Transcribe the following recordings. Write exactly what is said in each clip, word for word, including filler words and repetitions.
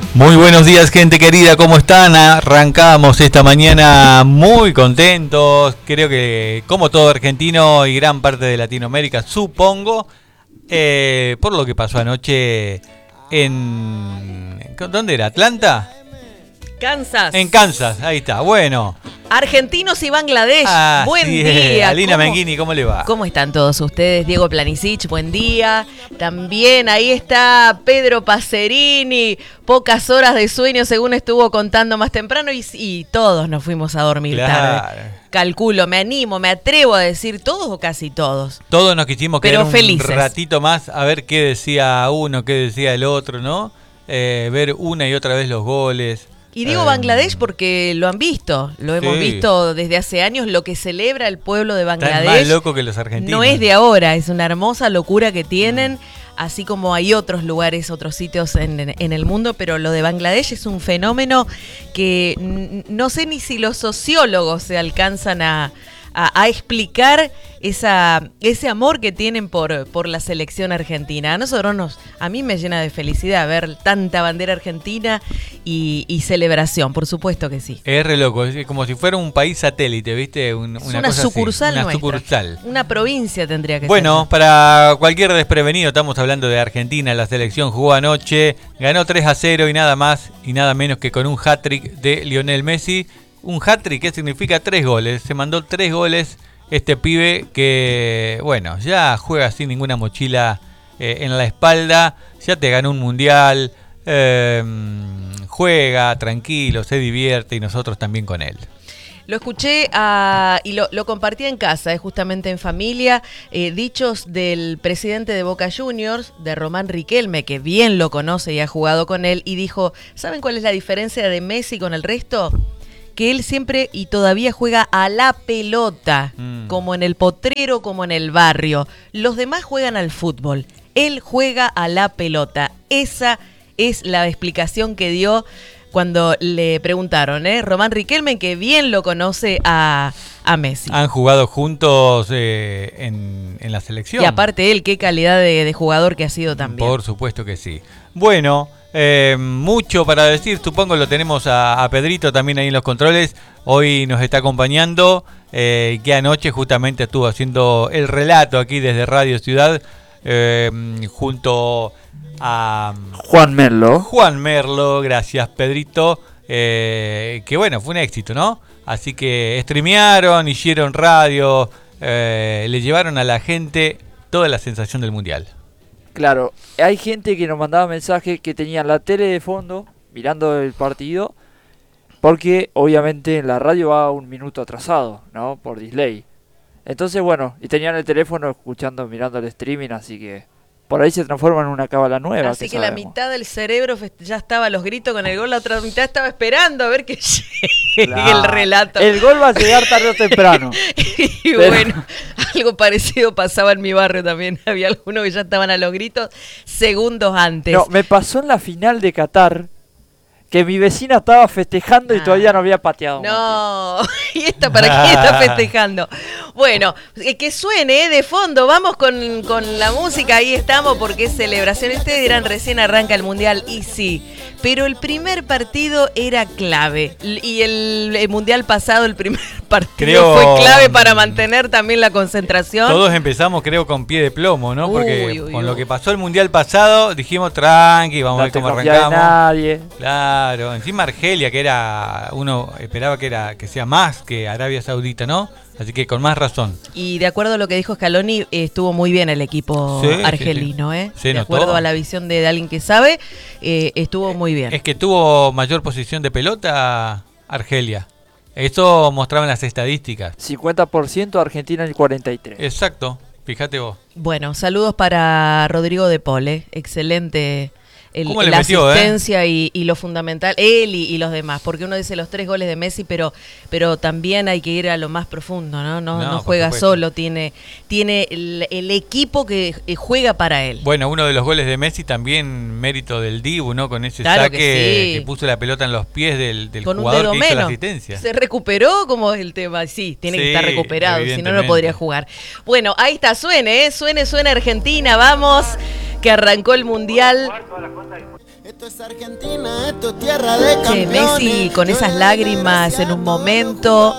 Muy buenos días, gente querida, ¿cómo están? Arrancamos esta mañana muy contentos, creo que como todo argentino y gran parte de Latinoamérica, supongo, eh, por lo que pasó anoche en... ¿Dónde era? ¿Atlanta? Kansas. En Kansas, ahí está, bueno. Argentinos y Bangladesh, Ah, buen sí, día. Alina ¿Cómo, Menghini, ¿cómo le va? ¿Cómo están todos ustedes? Diego Planisic, buen día. También ahí está Pedro Pacerini, pocas horas de sueño según estuvo contando más temprano y, y todos nos fuimos a dormir Claro. tarde. Calculo, me animo, me atrevo a decir todos o casi todos. Todos nos quisimos Pero quedar un felices. ratito más a ver qué decía uno, qué decía el otro, ¿no? Eh, ver una y otra vez los goles. Y digo Eh, Bangladesh porque lo han visto, lo hemos sí. visto desde hace años, lo que celebra el pueblo de Están Bangladesh. más locos que los argentinos. No es de ahora, es una hermosa locura que tienen, así como hay otros lugares, otros sitios en, en, en el mundo, pero lo de Bangladesh es un fenómeno que n- no sé ni si los sociólogos se alcanzan a, a, a explicar esa, ese amor que tienen por, por la selección argentina. A nosotros nos, a mí me llena de felicidad ver tanta bandera argentina y, y celebración, por supuesto que sí. Es re loco, es como si fuera un país satélite, ¿viste? Un- Es una una cosa así, sucursal una nuestra. sucursal. Una provincia tendría que Bueno, ser. para cualquier desprevenido, estamos hablando de Argentina, la selección jugó anoche, ganó tres a cero y nada más y nada menos que con un hat-trick de Lionel Messi. Un hat-trick que significa tres goles, se mandó tres goles este pibe que, bueno, ya juega sin ninguna mochila eh, en la espalda, ya te ganó un mundial, eh, juega tranquilo, se divierte y nosotros también con él. Lo escuché ah, y lo, lo compartí en casa, eh, justamente en familia, eh, dichos del presidente de Boca Juniors, de Román Riquelme, que bien lo conoce y ha jugado con él, y dijo, ¿saben cuál es la diferencia de Messi con el resto? Que él siempre y todavía juega a la pelota, Mm. como en el potrero, como en el barrio. Los demás juegan al fútbol, él juega a la pelota. Esa es la explicación que dio cuando le preguntaron, ¿eh? Román Riquelme, que bien lo conoce a, a Messi. Han jugado juntos eh, en, en la selección. Y aparte él, qué calidad de, de jugador que ha sido también. Por supuesto que sí. Bueno, eh, mucho para decir, supongo lo tenemos a, a Pedrito también ahí en los controles. Hoy nos está acompañando, eh, que anoche justamente estuvo haciendo el relato aquí desde Radio Ciudad, eh, junto a Juan Merlo. Juan Merlo, gracias Pedrito, eh, que bueno, fue un éxito, ¿no? Así que streamearon, hicieron radio, eh, le llevaron a la gente toda la sensación del Mundial. Claro, hay gente que nos mandaba mensajes que tenían la tele de fondo, mirando el partido, porque obviamente en la radio va un minuto atrasado, ¿no? Por delay. Entonces, bueno, y tenían el teléfono escuchando, mirando el streaming, así que por ahí se transforma en una cábala nueva. Así que que la sabemos. mitad del cerebro fest- ya estaba a los gritos con el gol, la otra mitad estaba esperando a ver que llegue Claro. el relato. El gol va a llegar tarde o temprano. Y Pero- bueno, algo parecido pasaba en mi barrio también. Había algunos que ya estaban a los gritos segundos antes. No, me pasó en la final de Qatar que mi vecina estaba festejando y Ah. todavía no había pateado. No, ¿y esta para qué está festejando? Bueno, eh, que suene eh, de fondo, vamos con, con la música, ahí estamos porque es celebración. Ustedes dirán, recién arranca el Mundial, y sí, pero el primer partido era clave. L- Y el, el Mundial pasado, el primer partido Creo- fue clave para mantener también la concentración. Todos empezamos, creo, con pie de plomo, ¿no? Porque Uy, uy, con uy. lo que pasó el Mundial pasado, dijimos tranqui, vamos a No ver te cómo confías de arrancamos. nadie. Claro, encima Argelia, que era, uno esperaba que era que sea más que Arabia Saudita, ¿no? Así que con más razón. Y de acuerdo a lo que dijo Scaloni, eh, estuvo muy bien el equipo Sí, sí, argelino, sí. ¿eh? Se de notó. acuerdo a la visión de alguien que sabe, eh, estuvo muy bien. Es que tuvo mayor posición de pelota Argelia. Eso mostraban las estadísticas. cincuenta por ciento Argentina y cuarenta y tres por ciento. Exacto, fíjate vos. Bueno, saludos para Rodrigo de Pole, excelente el, ¿Cómo le la metió, asistencia y, y lo fundamental, él y, y los demás, porque uno dice los tres goles de Messi, pero pero también hay que ir a lo más profundo, ¿no? No, No, no por juega supuesto. solo, tiene tiene el, el equipo que eh, juega para él. Bueno, uno de los goles de Messi también mérito del Dibu, ¿no? Con ese Claro saque que sí. que puso la pelota en los pies del, del Con un jugador dedo que hizo la menos. asistencia. ¿Se recuperó? ¿Cómo es el tema? Sí, tiene Sí, que estar recuperado, si no, no evidentemente. podría jugar. Bueno, ahí está, suene, ¿eh? Suene, suena Argentina, vamos. que arrancó el Mundial. Esto es Argentina, esto es tierra de Che, campeones. Messi con esas lágrimas en un momento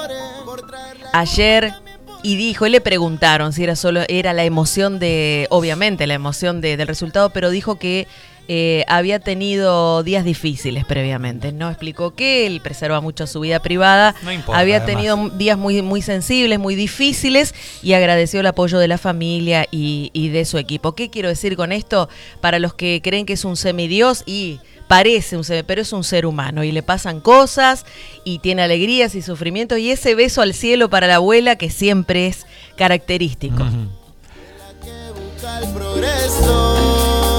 ayer y dijo, y le preguntaron si era solo era la emoción de, obviamente la emoción de, del resultado, pero dijo que eh, había tenido días difíciles previamente. No explicó qué, él preserva mucho su vida privada. No importa, había además. tenido días muy, muy sensibles, muy difíciles y agradeció el apoyo de la familia y, y de su equipo. ¿Qué quiero decir con esto? Para los que creen que es un semidios y parece un ser, pero es un ser humano y le pasan cosas y tiene alegrías y sufrimientos y ese beso al cielo para la abuela que siempre es característico. Uh-huh. Que busca el progreso.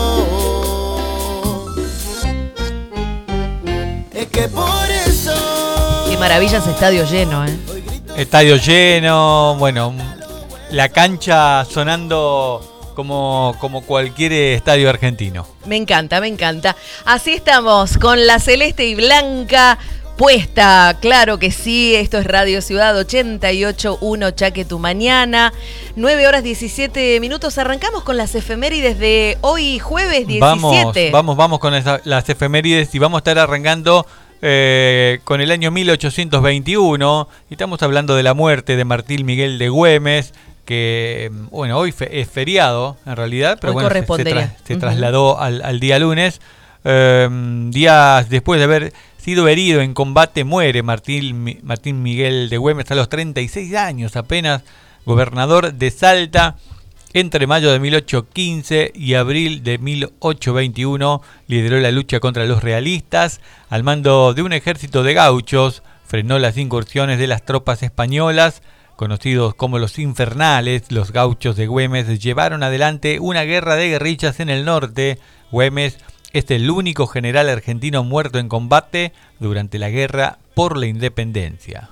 Es que por eso. Qué maravilla ese estadio lleno, ¿eh? Estadio lleno, bueno, la cancha sonando como, como cualquier estadio argentino. Me encanta, me encanta. Así estamos, con la celeste y blanca puesta. Claro que sí, esto es Radio Ciudad ochenta y ocho punto uno Chaque tu mañana. nueve horas diecisiete minutos. Arrancamos con las efemérides de hoy, jueves diecisiete. Vamos, vamos, vamos con esa, las efemérides y vamos a estar arrancando eh, con el año mil ochocientos veintiuno. Y estamos hablando de la muerte de Martín Miguel de Güemes, que bueno, hoy fe, es feriado en realidad, pero hoy bueno, se, se, correspondería. tra- se Uh-huh. trasladó al, al día lunes. Eh, días después de haber sido herido en combate, muere Martín, Martín Miguel de Güemes a los treinta y seis años apenas, gobernador de Salta. Entre mayo de mil ochocientos quince y abril de mil ochocientos veintiuno lideró la lucha contra los realistas. Al mando de un ejército de gauchos, frenó las incursiones de las tropas españolas. Conocidos como los Infernales, los gauchos de Güemes llevaron adelante una guerra de guerrillas en el norte. Güemes es el único general argentino muerto en combate durante la guerra por la independencia.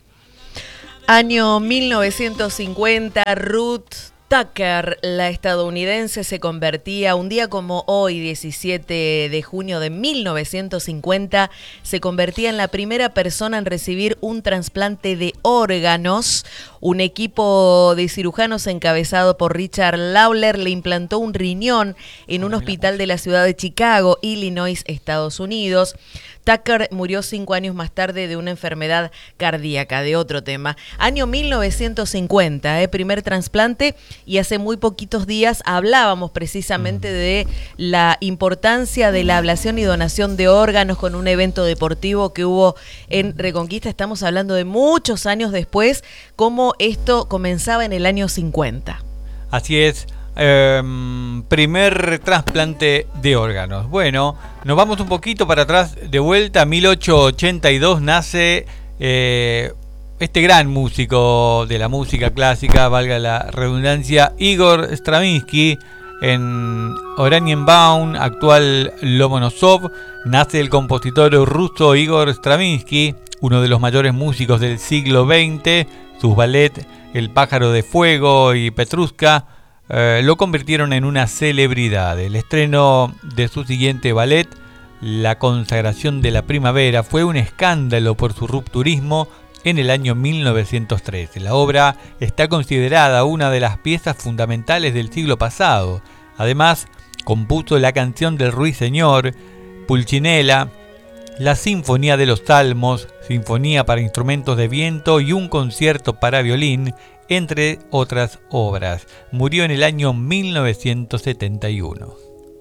Año mil novecientos cincuenta, Ruth Tucker, la estadounidense, se convertía, un día como hoy, diecisiete de junio de mil novecientos cincuenta, se convertía en la primera persona en recibir un trasplante de órganos. Un equipo de cirujanos encabezado por Richard Lawler le implantó un riñón en un hospital de la ciudad de Chicago, Illinois, Estados Unidos. Tucker murió cinco años más tarde de una enfermedad cardíaca, de otro tema. Año mil novecientos cincuenta, eh, primer trasplante, y hace muy poquitos días hablábamos precisamente de la importancia de la ablación y donación de órganos con un evento deportivo que hubo en Reconquista. Estamos hablando de muchos años después, cómo esto comenzaba en el año cincuenta. Así es. Eh, primer trasplante de órganos. Bueno, nos vamos un poquito para atrás de vuelta. mil ochocientos ochenta y dos nace eh, este gran músico de la música clásica, valga la redundancia, Igor Stravinsky. En Oranienbaum, actual Lomonosov, nace el compositor ruso Igor Stravinsky, uno de los mayores músicos del siglo veinte. Sus ballet El pájaro de fuego y Petrushka Eh, lo convirtieron en una celebridad. El estreno de su siguiente ballet, La consagración de la primavera, fue un escándalo por su rupturismo en el año mil novecientos trece. La obra está considerada una de las piezas fundamentales del siglo pasado. Además, compuso la canción del Ruiseñor, Pulcinella, la Sinfonía de los Salmos, Sinfonía para instrumentos de viento y un concierto para violín, entre otras obras. Murió en el año mil novecientos setenta y uno.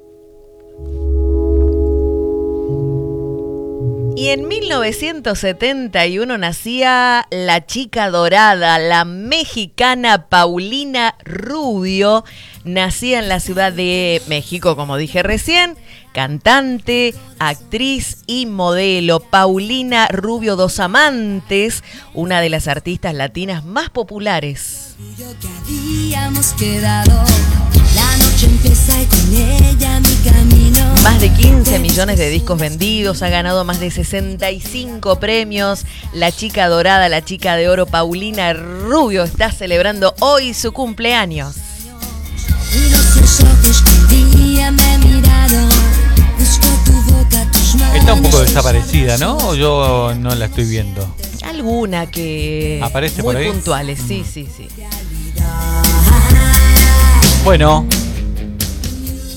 Y en mil novecientos setenta y uno nacía la chica dorada, la mexicana Paulina Rubio. Nacía en la Ciudad de México, como dije recién, cantante, actriz y modelo. Paulina Rubio Dos Amantes, una de las artistas latinas más populares. Que habíamos quedado, la noche empieza y con ella mi camino. Más de quince millones de discos vendidos, ha ganado más de sesenta y cinco premios. La chica dorada, la chica de oro, Paulina Rubio, está celebrando hoy su cumpleaños. Y los ojos que un día me miraron, busco tu boca, tus manos. Está un poco desaparecida, ¿no? O yo no la estoy viendo. Alguna que ¿Aparece muy por ahí? puntuales, sí, sí, sí. Bueno,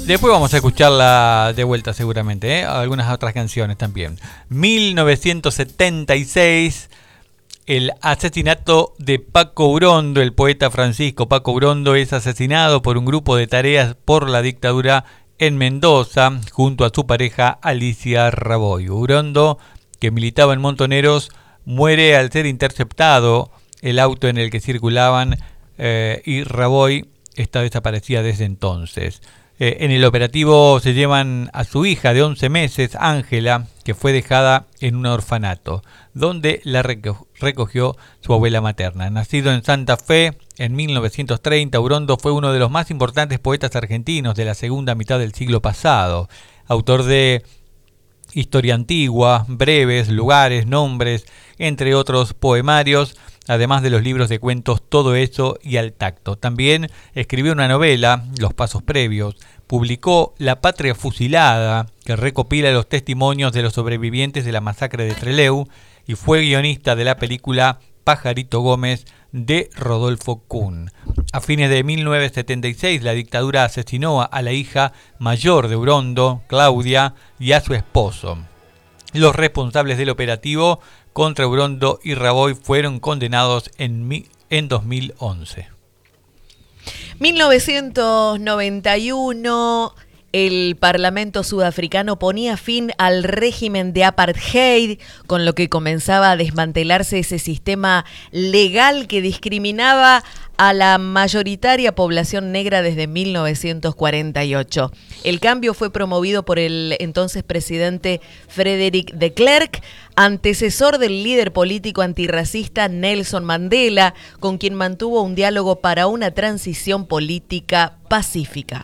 Después vamos a escucharla de vuelta seguramente, ¿eh? Algunas otras canciones también. mil novecientos setenta y seis, el asesinato de Paco Brondo. El poeta Francisco Paco Brondo es asesinado por un grupo de tareas por la dictadura en Mendoza, junto a su pareja Alicia Raboy. Brondo, que militaba en Montoneros, muere al ser interceptado el auto en el que circulaban eh, y Raboy está desaparecida desde entonces. Eh, en el operativo se llevan a su hija de once meses, Ángela, que fue dejada en un orfanato, donde la reco- recogió su abuela materna. Nacido en Santa Fe en mil novecientos treinta, Brondo fue uno de los más importantes poetas argentinos de la segunda mitad del siglo pasado. Autor de Historia Antigua, Breves, Lugares, Nombres, entre otros poemarios, además de los libros de cuentos Todo Eso y Al Tacto. También escribió una novela, Los Pasos Previos, publicó La Patria Fusilada, que recopila los testimonios de los sobrevivientes de la masacre de Trelew, y fue guionista de la película Pajarito Gómez de Rodolfo Kuhn. A fines de mil novecientos setenta y seis, la dictadura asesinó a la hija mayor de Brondo, Claudia, y a su esposo. Los responsables del operativo contra Brondo y Raboy fueron condenados en, mi, en dos mil once. mil novecientos noventa y uno, el Parlamento sudafricano ponía fin al régimen de apartheid, con lo que comenzaba a desmantelarse ese sistema legal que discriminaba a la mayoritaria población negra desde mil novecientos cuarenta y ocho. El cambio fue promovido por el entonces presidente Frederick de Klerk, antecesor del líder político antirracista Nelson Mandela, con quien mantuvo un diálogo para una transición política pacífica.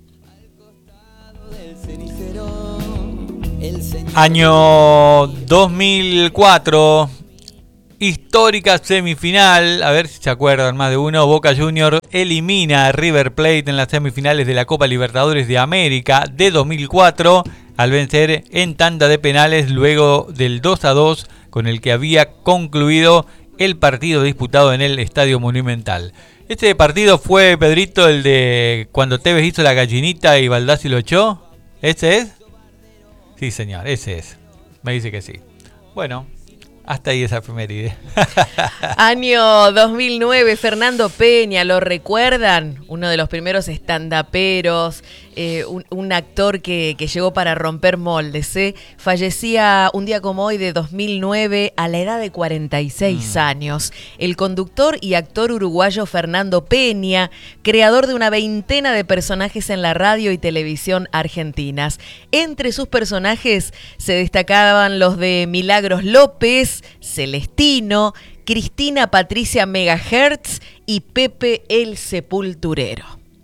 Año dos mil cuatro, histórica semifinal, a ver si se acuerdan más de uno. Boca Juniors elimina a River Plate en las semifinales de la Copa Libertadores de América de dos mil cuatro al vencer en tanda de penales luego del dos a dos con el que había concluido el partido disputado en el Estadio Monumental. Este partido fue, Pedrito, el de cuando Tevez hizo la gallinita y Baldassi lo echó. ¿Ese es? Sí, señor, ese es. Me dice que sí. Bueno, hasta ahí esa efeméride. Año dos mil nueve, Fernando Peña, ¿lo recuerdan? Uno de los primeros estandaperos, eh, un, un actor que, que llegó para romper moldes. ¿eh? Fallecía un día como hoy de dos mil nueve a la edad de cuarenta y seis mm. años. El conductor y actor uruguayo Fernando Peña, creador de una veintena de personajes en la radio y televisión argentinas. Entre sus personajes se destacaban los de Milagros López, Celestino, Cristina Patricia Megahertz y Pepe el Sepulturero.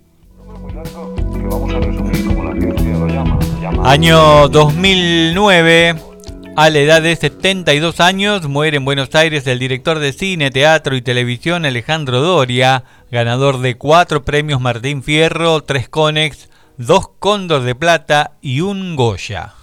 Año dos mil nueve, a la edad de setenta y dos años, muere en Buenos Aires el director de cine, teatro y televisión Alejandro Doria, ganador de cuatro premios Martín Fierro, tres Conex, dos Cóndor de Plata y un Goya.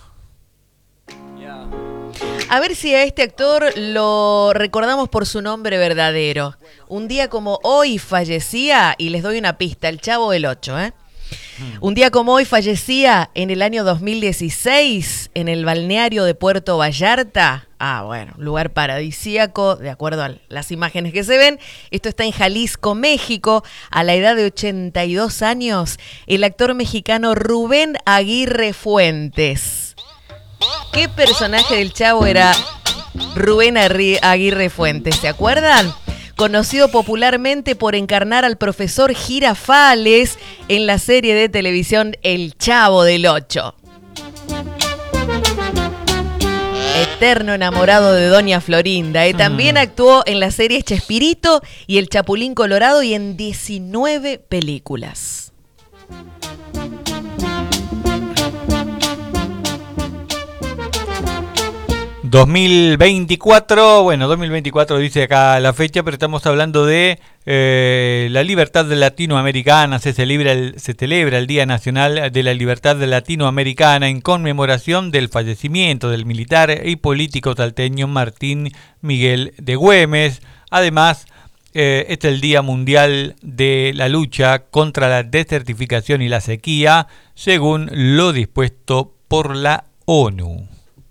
A ver si a este actor lo recordamos por su nombre verdadero. Un día como hoy fallecía, y les doy una pista, el Chavo del Ocho, ¿eh? Un día como hoy fallecía en el año dos mil dieciséis en el balneario de Puerto Vallarta. Ah, bueno, lugar paradisíaco, de acuerdo a las imágenes que se ven. Esto está en Jalisco, México. A la edad de ochenta y dos años, el actor mexicano Rubén Aguirre Fuentes. ¿Qué personaje del Chavo era Rubén Aguirre Fuentes? ¿Se acuerdan? Conocido popularmente por encarnar al profesor Girafales en la serie de televisión El Chavo del Ocho. Eterno enamorado de Doña Florinda. ¿eh? También actuó en las series Chespirito y El Chapulín Colorado y en diecinueve películas. dos mil veinticuatro, bueno, dos mil veinticuatro dice acá la fecha, pero estamos hablando de eh, la libertad latinoamericana. Se celebra, el, se celebra el Día Nacional de la Libertad Latinoamericana en conmemoración del fallecimiento del militar y político salteño Martín Miguel de Güemes. Además, Eh, este es el Día Mundial de la Lucha contra la Desertificación y la Sequía, según lo dispuesto por la ONU.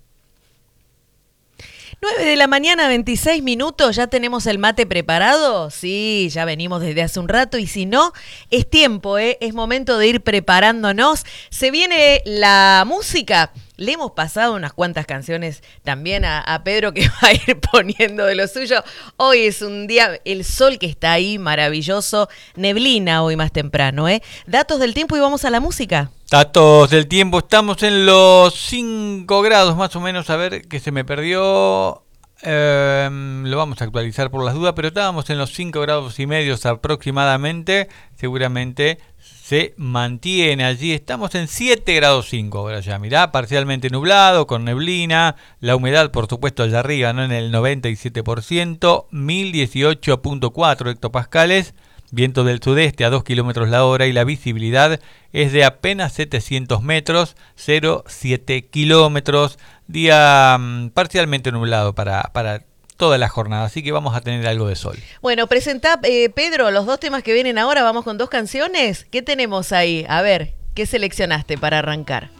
nueve de la mañana, veintiséis minutos, ¿ya tenemos el mate preparado? Sí, ya venimos desde hace un rato y si no, es tiempo, ¿eh? Es momento de ir preparándonos. Se viene la música. Le hemos pasado unas cuantas canciones también a, a Pedro que va a ir poniendo de lo suyo. Hoy es un día, el sol que está ahí, maravilloso. Neblina hoy más temprano, ¿eh? Datos del tiempo y vamos a la música. Datos del tiempo, estamos en los cinco grados más o menos, a ver que se me perdió, eh, lo vamos a actualizar por las dudas, pero estábamos en los cinco grados y medios aproximadamente, seguramente se mantiene allí, estamos en siete grados cinco ahora ya, mirá, parcialmente nublado, con neblina, la humedad por supuesto allá arriba, ¿no? En el noventa y siete por ciento, mil dieciocho punto cuatro hectopascales, viento del sudeste a dos kilómetros la hora y la visibilidad es de apenas setecientos metros, cero coma siete kilómetros, día um, parcialmente nublado para, para toda la jornada, así que vamos a tener algo de sol. Bueno, presentá, eh, Pedro, los dos temas que vienen ahora, vamos con dos canciones. ¿Qué tenemos ahí? A ver, ¿qué seleccionaste para arrancar?